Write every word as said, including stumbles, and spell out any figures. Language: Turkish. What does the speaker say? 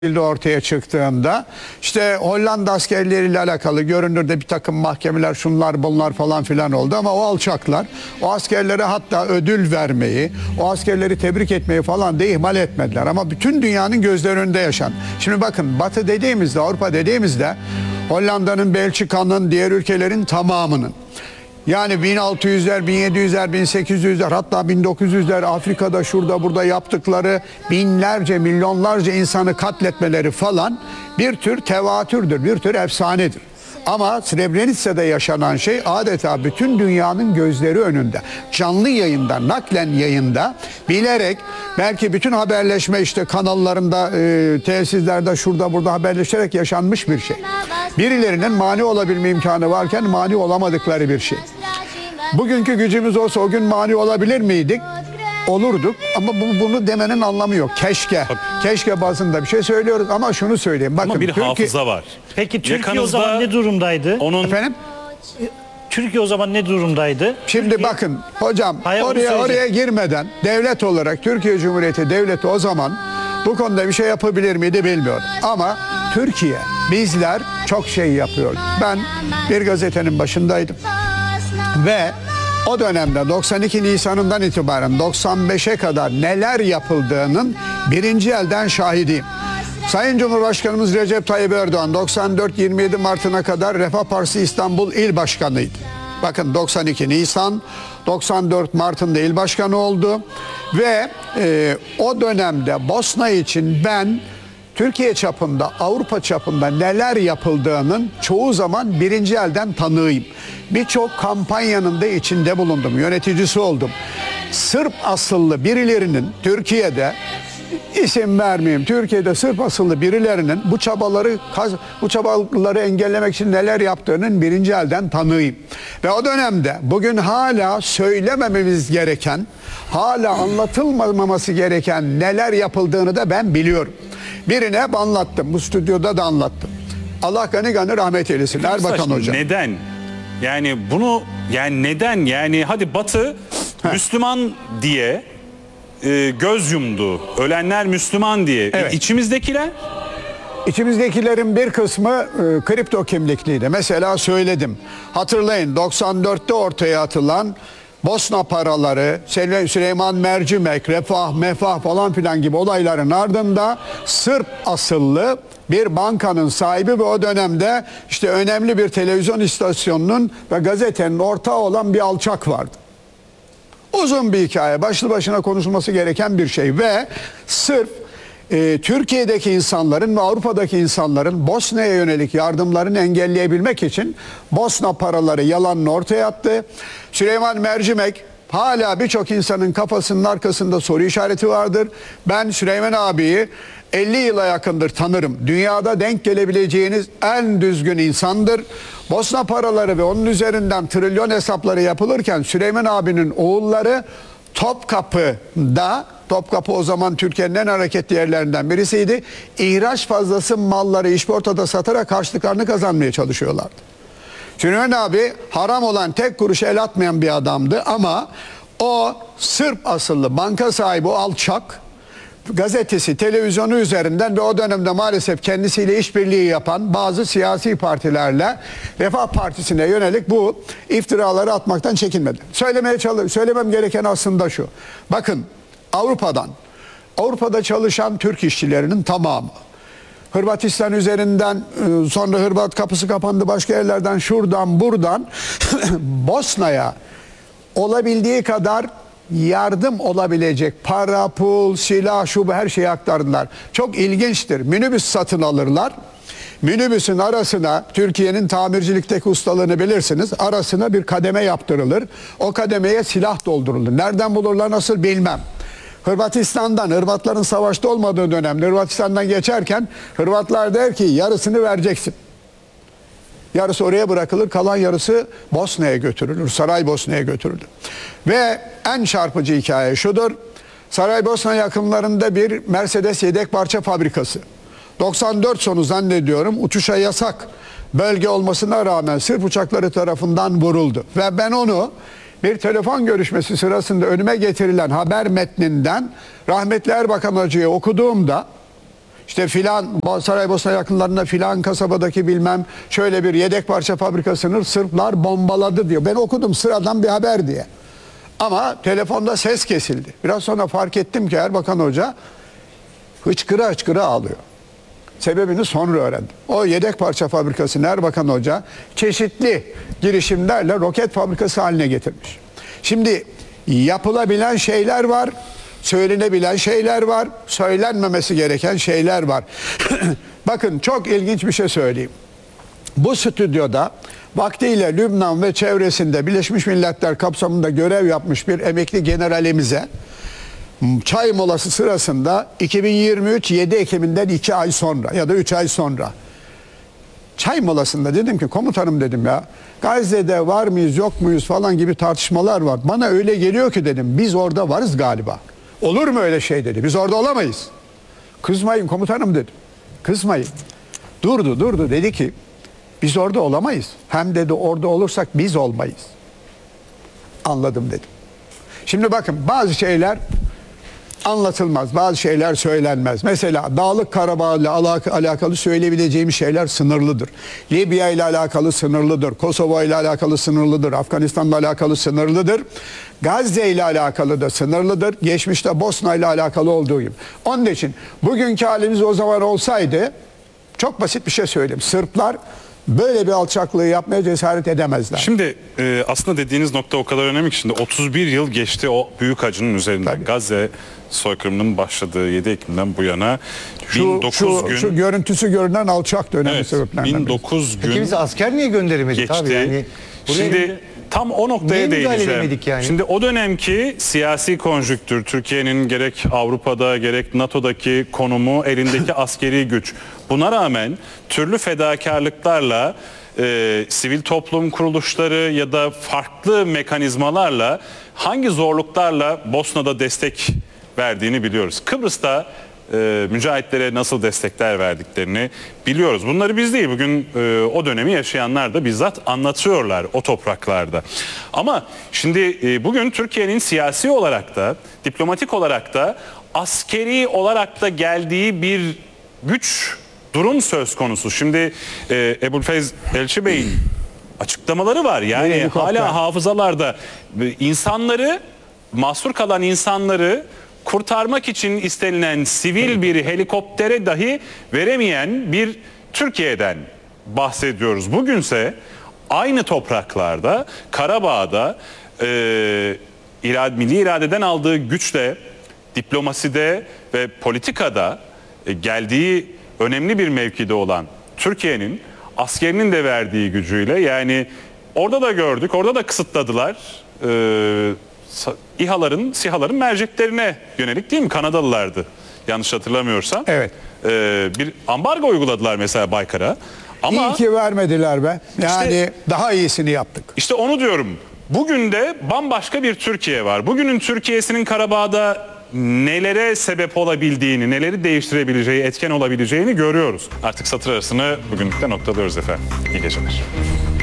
ortaya çıktığında işte Hollanda askerleriyle alakalı görünürde bir takım mahkemeler şunlar bunlar falan filan oldu ama o alçaklar o askerlere hatta ödül vermeyi, o askerleri tebrik etmeyi falan da ihmal etmediler ama bütün dünyanın gözleri önünde yaşandı. Şimdi bakın Batı dediğimizde, Avrupa dediğimizde Hollanda'nın, Belçika'nın, diğer ülkelerin tamamının, yani bin altı yüzler, bin yedi yüzler, bin sekiz yüzler, hatta bin dokuz yüzler Afrika'da şurada burada yaptıkları binlerce, milyonlarca insanı katletmeleri falan bir tür tevatürdür, bir tür efsanedir. Ama Srebrenica'da yaşanan şey adeta bütün dünyanın gözleri önünde. Canlı yayında, naklen yayında, bilerek belki bütün haberleşme işte kanallarında, e, tesislerde şurada burada haberleşerek yaşanmış bir şey. Birilerinin mani olabilme imkanı varken mani olamadıkları bir şey. Bugünkü gücümüz olsa o gün mani olabilir miydik? Olurduk ama bu, bunu demenin anlamı yok. Keşke, Tabii. keşke bazında bir şey söylüyoruz ama şunu söyleyeyim. Bakın, ama bir Türkiye, hafıza var. Peki Türkiye Yakanızda o zaman ne durumdaydı? Onun... Efendim? Türkiye o zaman ne durumdaydı? Şimdi Türkiye... bakın hocam Hayır, oraya oraya girmeden devlet olarak Türkiye Cumhuriyeti Devleti o zaman bu konuda bir şey yapabilir miydi bilmiyorum. Ama Türkiye, bizler çok şey yapıyoruz. Ben bir gazetenin başındaydım ve o dönemde doksan iki Nisan'ından itibaren doksan beşe kadar neler yapıldığının birinci elden şahidiyim. Sayın Cumhurbaşkanımız Recep Tayyip Erdoğan doksan dört yirmi yedi Mart'ına kadar Refah Partisi İstanbul İl Başkanı'ydı. Bakın doksan iki Nisan, doksan dört Mart'ında il başkanı oldu ve e, o dönemde Bosna için ben Türkiye çapında, Avrupa çapında neler yapıldığının çoğu zaman birinci elden tanığıyım. Birçok kampanyanın da içinde bulundum, yöneticisi oldum. Sırp asıllı birilerinin Türkiye'de, isim vermeyeyim, Türkiye'de Sırp asıllı birilerinin bu çabaları bu çabaları engellemek için neler yaptığının birinci elden tanığıyım. Ve o dönemde bugün hala söylemememiz gereken, hala anlatılmaması gereken neler yapıldığını da ben biliyorum. Birine hep anlattım, bu stüdyoda da anlattım. Allah gani gani rahmet eylesin Erbakan Hocam. Neden? Yani bunu, yani neden? Yani hadi Batı Heh. Müslüman diye e, göz yumdu. Ölenler Müslüman diye. Evet. İçimizdekiler? İçimizdekilerin bir kısmı e, kripto kimlikliydi. Mesela söyledim. Hatırlayın doksan dörtte ortaya atılan Bosna paraları, Süleyman Mercimek, Refah, Mefah falan filan gibi olayların ardında Sırp asıllı bir bankanın sahibi ve o dönemde işte önemli bir televizyon istasyonunun ve gazetenin ortağı olan bir alçak vardı. Uzun bir hikaye, başlı başına konuşulması gereken bir şey ve sırf e, Türkiye'deki insanların ve Avrupa'daki insanların Bosna'ya yönelik yardımlarını engelleyebilmek için Bosna paraları yalanını ortaya attı. Süleyman Mercimek hala birçok insanın kafasının arkasında soru işareti vardır. Ben Süleyman abiyi elli yıla yakındır tanırım. Dünyada denk gelebileceğiniz en düzgün insandır. Bosna paraları ve onun üzerinden trilyon hesapları yapılırken Süleyman abinin oğulları Topkapı'da, Topkapı o zaman Türkiye'nin en hareketli yerlerinden birisiydi. İhraç fazlası malları işportada satarak karşılıklarını kazanmaya çalışıyorlardı. Süleyman abi haram olan tek kuruş el atmayan bir adamdı ama o Sırp asıllı banka sahibi o alçak gazetesi, televizyonu üzerinden ve o dönemde maalesef kendisiyle işbirliği yapan bazı siyasi partilerle Refah Partisi'ne yönelik bu iftiraları atmaktan çekinmedi. Söylemeye çalış, söylemem gereken aslında şu. Bakın Avrupa'dan, Avrupa'da çalışan Türk işçilerinin tamamı, Hırvatistan üzerinden sonra Hırvat kapısı kapandı, başka yerlerden şuradan buradan Bosna'ya olabildiği kadar yardım olabilecek para, pul, silah, şu bu her şeyi aktardılar. Çok ilginçtir. Minibüs satın alırlar. Minibüsün arasına, Türkiye'nin tamircilikteki ustalığını bilirsiniz, arasına bir kademe yaptırılır. O kademeye silah doldurulur. Nereden bulurlar nasıl bilmem. Hırvatistan'dan, Hırvatların savaşta olmadığı dönemde Hırvatistan'dan geçerken Hırvatlar der ki yarısını vereceksin. Yarısı oraya bırakılır, kalan yarısı Bosna'ya götürülür. Saraybosna'ya götürülür. Ve en çarpıcı hikaye şudur. Saraybosna yakınlarında bir Mercedes yedek parça fabrikası. doksan dört sonu zannediyorum uçuşa yasak bölge olmasına rağmen Sırp uçakları tarafından vuruldu. Ve ben onu bir telefon görüşmesi sırasında önüme getirilen haber metninden rahmetli Erbakan Hoca'ya okuduğumda İşte filan Saraybosna yakınlarında filan kasabadaki bilmem şöyle bir yedek parça fabrikasını Sırplar bombaladı diyor. Ben okudum sıradan bir haber diye. Ama telefonda ses kesildi. Biraz sonra fark ettim ki Erbakan Hoca hıçkıra hıçkıra ağlıyor. Sebebini sonra öğrendim. O yedek parça fabrikasını Erbakan Hoca çeşitli girişimlerle roket fabrikası haline getirmiş. Şimdi yapılabilen şeyler var, söylenebilen şeyler var, söylenmemesi gereken şeyler var. Bakın çok ilginç bir şey söyleyeyim. Bu stüdyoda vaktiyle Lübnan ve çevresinde Birleşmiş Milletler kapsamında görev yapmış bir emekli generalimize çay molası sırasında iki bin yirmi üç yedi Ekim'inden iki ay sonra ya da üç ay sonra çay molasında dedim ki komutanım dedim ya Gazze'de var mıyız yok muyuz falan gibi tartışmalar var. Bana öyle geliyor ki dedim biz orada varız galiba. Olur mu öyle şey dedi. Biz orada olamayız. Kızmayın komutanım dedim. Kızmayın. Durdu durdu dedi ki biz orada olamayız. Hem dedi orada olursak biz olmayız. Anladım dedim. Şimdi bakın bazı şeyler anlatılmaz. Bazı şeyler söylenmez. Mesela Dağlık Karabağ ile alakalı söyleyebileceğimiz şeyler sınırlıdır. Libya ile alakalı sınırlıdır. Kosova ile alakalı sınırlıdır. Afganistan ile alakalı sınırlıdır. Gazze ile alakalı da sınırlıdır. Geçmişte Bosna ile alakalı olduğu gibi. Onun için bugünkü halimiz o zaman olsaydı çok basit bir şey söyleyeyim. Sırplar böyle bir alçaklığı yapmaya cesaret edemezler. Şimdi e, aslında dediğiniz nokta o kadar önemli ki şimdi otuz bir yıl geçti o büyük acının üzerinden. Tabii. Gazze soykırımının başladığı yedi Ekim'den bu yana Şu, bin dokuz şu, gün şu görüntüsü görünen alçak dönemi evet, sebeplerden bin biri. dokuz gün Peki biz asker niye gönderemedik geçti. abi? Yani buraya Şimdi tam o noktaya Niye müdahale değineceğim. edemedik yani? Şimdi o dönemki siyasi konjüktür, Türkiye'nin gerek Avrupa'da gerek NATO'daki konumu, elindeki askeri güç. Buna rağmen türlü fedakarlıklarla e, sivil toplum kuruluşları ya da farklı mekanizmalarla hangi zorluklarla Bosna'da destek verdiğini biliyoruz. Kıbrıs'ta e, mücahitlere nasıl destekler verdiklerini biliyoruz. Bunları biz değil, bugün e, o dönemi yaşayanlar da bizzat anlatıyorlar o topraklarda. Ama şimdi e, bugün Türkiye'nin siyasi olarak da, diplomatik olarak da, askeri olarak da geldiği bir güç durum söz konusu. Şimdi e, Ebu'l-Feyz Elçi Bey'in açıklamaları var. Yani Helikopter. hala hafızalarda insanları, mahsur kalan insanları kurtarmak için istenilen sivil bir helikoptere dahi veremeyen bir Türkiye'den bahsediyoruz. Bugünse aynı topraklarda, Karabağ'da e, irade, milli iradeden aldığı güçle diplomaside ve politikada e, geldiği önemli bir mevkide olan Türkiye'nin askerinin de verdiği gücüyle, yani orada da gördük, orada da kısıtladılar. Ee, İHA'ların, SİHA'ların merceklerine yönelik değil mi? Kanadalılardı yanlış hatırlamıyorsam. Evet. Ee, bir ambargo uyguladılar mesela Baykar'a. Ama İyi ki vermediler be. Yani İşte- daha iyisini yaptık. işte onu diyorum. Bugün de bambaşka bir Türkiye var. Bugünün Türkiye'sinin Karabağ'da nelere sebep olabildiğini, neleri değiştirebileceği, etken olabileceğini görüyoruz. Artık satır arasını bugünlükte noktalıyoruz efendim. İyi geceler.